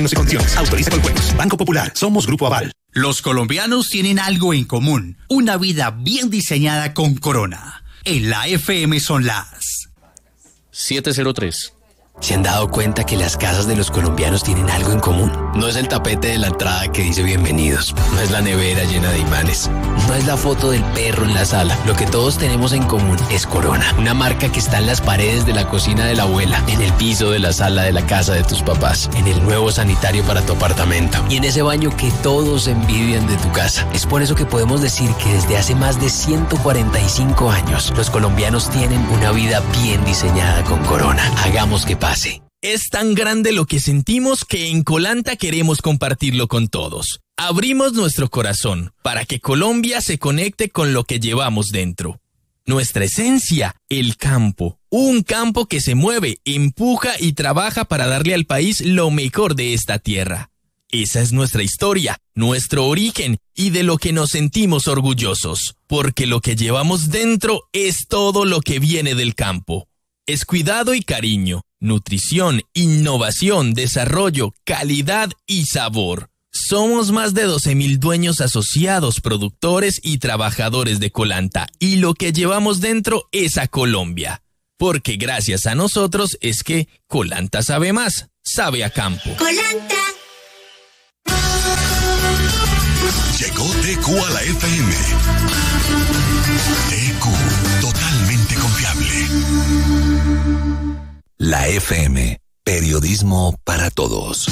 Condiciones. Autoriza con juegos. Banco Popular. Somos Grupo Aval. Los colombianos tienen algo en común. Una vida bien diseñada con Corona. En la FM son las 7:03. ¿Se han dado cuenta que las casas de los colombianos tienen algo en común? No es el tapete de la entrada que dice bienvenidos, no es la nevera llena de imanes, no es la foto del perro en la sala. Lo que todos tenemos en común es Corona, una marca que está en las paredes de la cocina de la abuela, en el piso de la sala de la casa de tus papás, en el nuevo sanitario para tu apartamento y en ese baño que todos envidian de tu casa. Es por eso que podemos decir que desde hace más de 145 años, los colombianos tienen una vida bien diseñada con Corona. Hagamos que pase. Es tan grande lo que sentimos que en Colanta queremos compartirlo con todos. Abrimos nuestro corazón para que Colombia se conecte con lo que llevamos dentro. Nuestra esencia, el campo. Un campo que se mueve, empuja y trabaja para darle al país lo mejor de esta tierra. Esa es nuestra historia, nuestro origen y de lo que nos sentimos orgullosos. Porque lo que llevamos dentro es todo lo que viene del campo. Es cuidado y cariño, nutrición, innovación, desarrollo, calidad y sabor. Somos más de 12,000 dueños asociados, productores y trabajadores de Colanta. Y lo que llevamos dentro es a Colombia. Porque gracias a nosotros es que Colanta sabe más, sabe a campo. Colanta. Llegó TQ a la FM. TQ, totalmente confiable. La FM, periodismo para todos.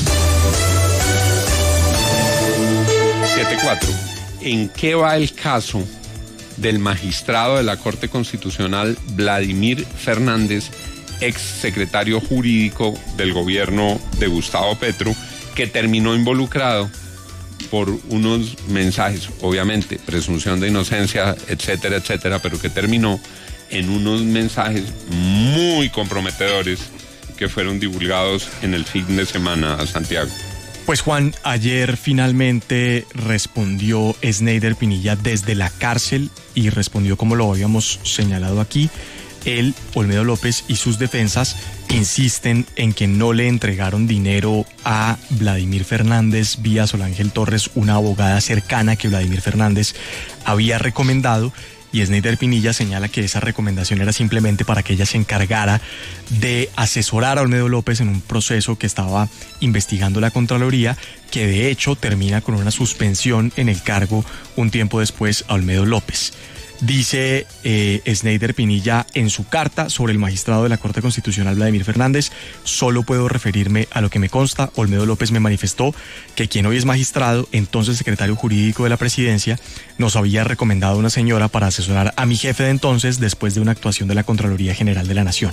7:04. ¿En qué va el caso del magistrado de la Corte Constitucional Vladimir Fernández, ex secretario jurídico del gobierno de Gustavo Petro, que terminó involucrado por unos mensajes, obviamente, presunción de inocencia, etcétera, etcétera, pero que terminó en unos mensajes muy comprometedores que fueron divulgados en el fin de semana a Santiago? Pues Juan, ayer finalmente respondió Sneider Pinilla desde la cárcel y respondió como lo habíamos señalado aquí. Él, Olmedo López y sus defensas insisten en que no le entregaron dinero a Vladimir Fernández vía Solángel Torres, una abogada cercana que Vladimir Fernández había recomendado, y Sneider Pinilla señala que esa recomendación era simplemente para que ella se encargara de asesorar a Olmedo López en un proceso que estaba investigando la Contraloría, que de hecho termina con una suspensión en el cargo un tiempo después a Olmedo López. Dice Sneider Pinilla en su carta sobre el magistrado de la Corte Constitucional Vladimir Fernández: solo puedo referirme a lo que me consta. Olmedo López me manifestó que quien hoy es magistrado, entonces secretario jurídico de la presidencia, nos había recomendado una señora para asesorar a mi jefe de entonces después de una actuación de la Contraloría General de la Nación.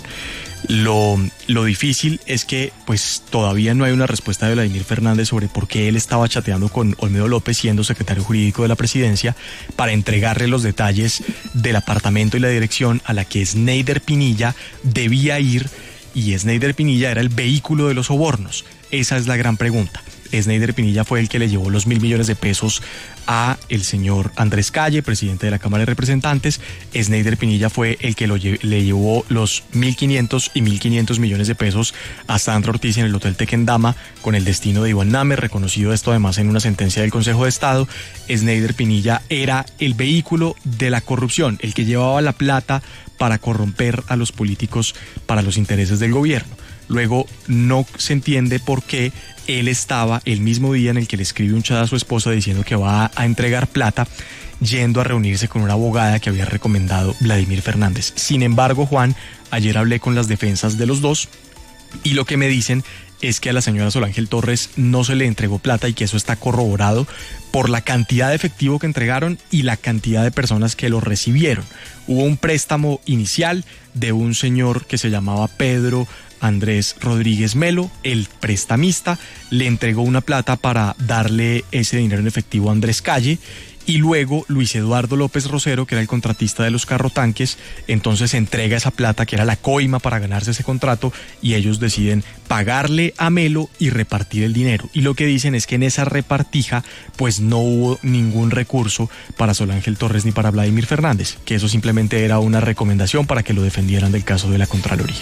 Lo difícil es que pues todavía no hay una respuesta de Vladimir Fernández sobre por qué él estaba chateando con Olmedo López siendo secretario jurídico de la presidencia para entregarle los detalles del apartamento y la dirección a la que Sneider Pinilla debía ir, y Sneider Pinilla era el vehículo de los sobornos. Esa es la gran pregunta. Sneider Pinilla fue el que le llevó los 1.000 millones de pesos a el señor Andrés Calle, presidente de la Cámara de Representantes. Sneider Pinilla fue el que le llevó los 1.500 y 1.500 millones de pesos a Sandra Ortiz en el Hotel Tequendama con el destino de Iván Name, reconocido esto además en una sentencia del Consejo de Estado. Sneider Pinilla era el vehículo de la corrupción, el que llevaba la plata para corromper a los políticos para los intereses del gobierno. Luego no se entiende por qué él estaba el mismo día en el que le escribe un chat a su esposa diciendo que va a entregar plata, yendo a reunirse con una abogada que había recomendado Vladimir Fernández. Sin embargo, Juan, ayer hablé con las defensas de los dos y lo que me dicen es que a la señora Solángel Torres no se le entregó plata y que eso está corroborado por la cantidad de efectivo que entregaron y la cantidad de personas que lo recibieron. Hubo un préstamo inicial de un señor que se llamaba Pedro Andrés Rodríguez Melo. El prestamista le entregó una plata para darle ese dinero en efectivo a Andrés Calle, y luego Luis Eduardo López Rosero, que era el contratista de los carrotanques, entonces entrega esa plata que era la coima para ganarse ese contrato, y ellos deciden pagarle a Melo y repartir el dinero. Y lo que dicen es que en esa repartija pues no hubo ningún recurso para Solángel Torres ni para Vladimir Fernández, que eso simplemente era una recomendación para que lo defendieran del caso de la Contraloría.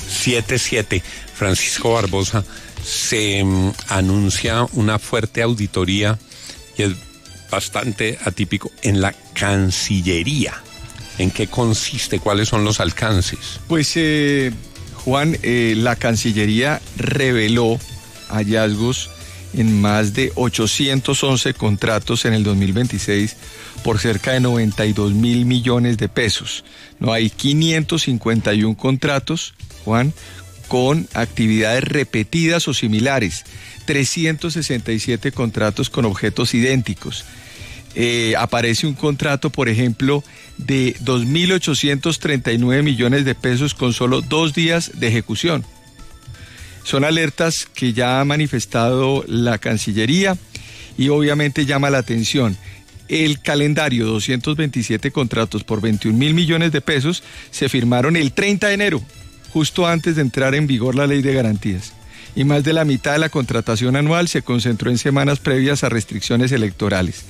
7-7. Francisco Barbosa, se anuncia una fuerte auditoría y es bastante atípico en la Cancillería. ¿En qué consiste? ¿Cuáles son los alcances? Pues, Juan, la Cancillería reveló hallazgos en más de 811 contratos en el 2026 por cerca de 92 mil millones de pesos. No, hay 551 contratos, Juan, con actividades repetidas o similares, 367 contratos con objetos idénticos. Aparece un contrato, por ejemplo, de 2.839 millones de pesos con solo 2 días de ejecución. Son alertas que ya ha manifestado la Cancillería y obviamente llama la atención. El calendario, 227 contratos por 21 mil millones de pesos, se firmaron el 30 de enero, justo antes de entrar en vigor la Ley de Garantías. Y más de la mitad de la contratación anual se concentró en semanas previas a restricciones electorales.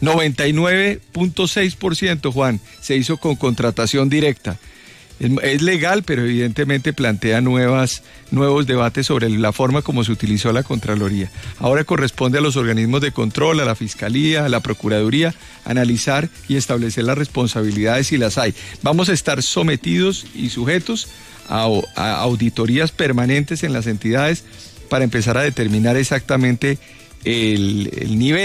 99.6%, Juan, se hizo con contratación directa. Es legal, pero evidentemente plantea nuevos debates sobre la forma como se utilizó la Contraloría. Ahora corresponde a los organismos de control, a la Fiscalía, a la Procuraduría, analizar y establecer las responsabilidades si las hay. Vamos a estar sometidos y sujetos a auditorías permanentes en las entidades para empezar a determinar exactamente el nivel